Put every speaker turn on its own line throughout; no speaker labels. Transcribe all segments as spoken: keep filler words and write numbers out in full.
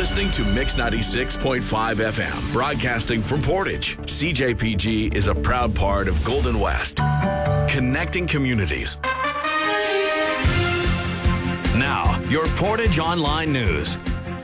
listening to Mix ninety-six point five F M, broadcasting from Portage. C J P G is a proud part of Golden West, connecting communities. Now, your Portage Online News.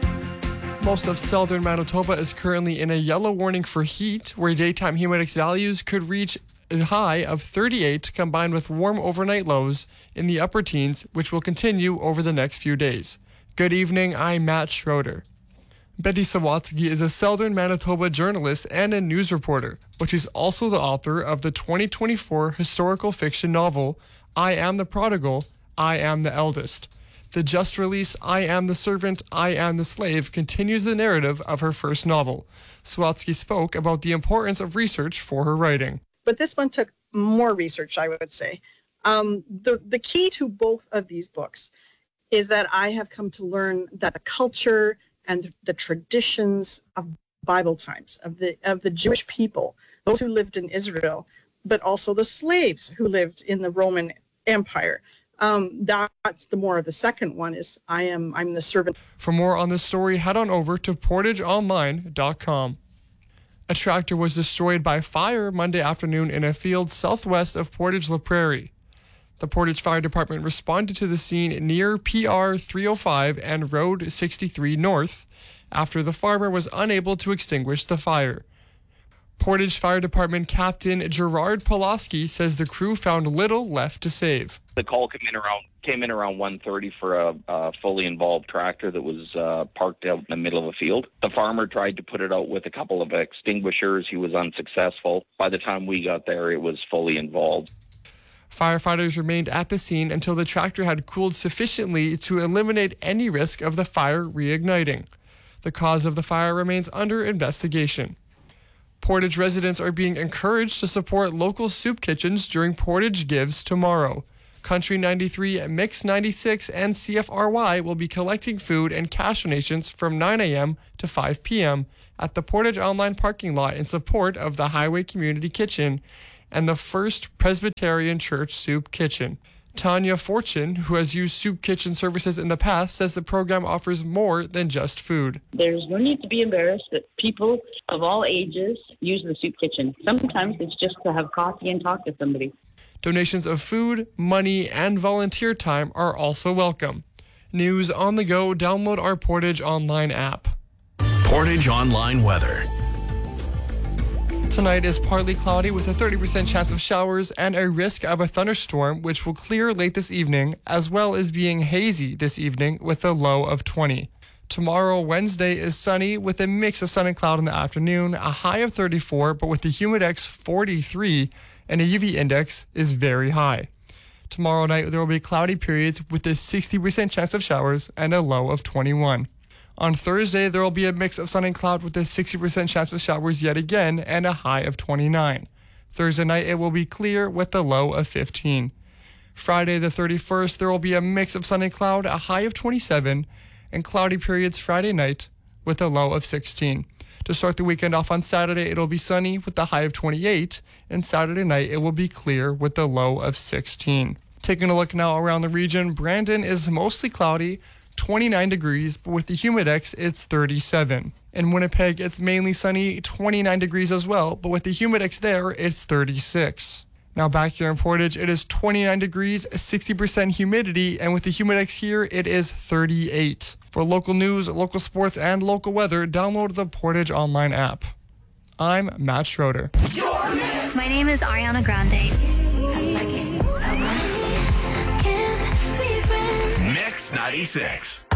Most of southern Manitoba is currently in a yellow warning for heat, where daytime humidex values could reach a high of thirty-eight, combined with warm overnight lows in the upper teens, which will continue over the next few days. Good evening, I'm Matt Schroeder. Betty Sawatsky is a southern Manitoba journalist and a news reporter, but she's also the author of the twenty twenty-four historical fiction novel, I Am the Prodigal, I Am the Eldest. The just-released I Am the Servant, I Am the Slave continues the narrative of her first novel. Sawatsky spoke about the importance of research for her writing.
But this one took more research, I would say. Um, the, the key to both of these books is that I have come to learn that the culture and the traditions of Bible times, of the of the Jewish people, those who lived in Israel, but also the slaves who lived in the Roman Empire. Um, that's the more of the second one is I am I'm the servant.
For more on this story, head on over to portage online dot com. A tractor was destroyed by fire Monday afternoon in a field southwest of Portage La Prairie. The Portage Fire Department responded to the scene near P R three oh five and Road sixty-three North after the farmer was unable to extinguish the fire. Portage Fire Department Captain Gerard Pulaski says the crew found little left to save.
The call came in around came in around one thirty for a, a fully involved tractor that was uh, parked out in the middle of a field. The farmer tried to put it out with a couple of extinguishers. He was unsuccessful. By the time we got there, it was fully involved.
Firefighters remained at the scene until the tractor had cooled sufficiently to eliminate any risk of the fire reigniting. The cause of the fire remains under investigation. Portage residents are being encouraged to support local soup kitchens during Portage Gives tomorrow. Country ninety-three, Mix ninety-six, and C F R Y will be collecting food and cash donations from nine a.m. to five p.m. at the Portage Online parking lot in support of the Highway Community Kitchen and the First Presbyterian Church Soup Kitchen. Tanya Fortune, who has used soup kitchen services in the past, says the program offers more than just food.
There's no need to be embarrassed that people of all ages use the soup kitchen. Sometimes it's just to have coffee and talk to somebody.
Donations of food, money, and volunteer time are also welcome. News on the go, download our Portage Online app.
Portage Online weather.
Tonight is partly cloudy with a thirty percent chance of showers and a risk of a thunderstorm, which will clear late this evening, as well as being hazy this evening with a low of twenty. Tomorrow, Wednesday, is sunny with a mix of sun and cloud in the afternoon, a high of thirty-four, but with the humidex forty-three, and a U V index is very high. Tomorrow night, there will be cloudy periods with a sixty percent chance of showers and a low of twenty-one. On Thursday, there will be a mix of sun and cloud with a sixty percent chance of showers yet again and a high of twenty-nine. Thursday night, it will be clear with a low of fifteen. Friday the thirty-first, there will be a mix of sun and cloud, a high of twenty-seven, and cloudy periods Friday night with a low of sixteen. To start the weekend off on Saturday, it will be sunny with a high of twenty-eight, and Saturday night, it will be clear with a low of sixteen. Taking a look now around the region, Brandon is mostly cloudy, twenty-nine degrees, but with the humidex, it's thirty-seven. In Winnipeg, it's mainly sunny, twenty-nine degrees as well, but with the humidex there, it's thirty-six. Now back here in Portage, it is twenty-nine degrees, sixty percent humidity, and with the humidex here, it is thirty-eight. For local news, local sports, and local weather, download the Portage Online app. I'm Matt Schroeder.
My name is Ariana Grande.
Mix ninety-six.